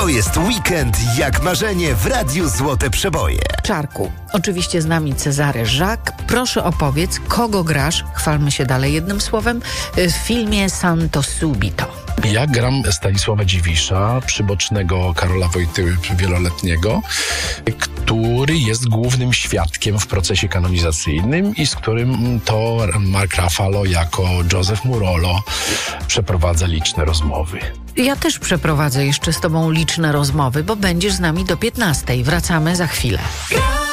To jest weekend jak marzenie w Radiu Złote Przeboje. Czarku, oczywiście z nami Cezary Żak. Proszę opowiedz, kogo grasz, chwalmy się dalej jednym słowem, w filmie Santo Subito. Ja gram Stanisława Dziwisza, przybocznego Karola Wojtyły wieloletniego, który jest głównym świadkiem w procesie kanonizacyjnym i z którym to Mark Ruffalo jako Joseph Murolo przeprowadza liczne rozmowy. Ja też przeprowadzę jeszcze z tobą liczne rozmowy, bo będziesz z nami do 15:00. Wracamy za chwilę.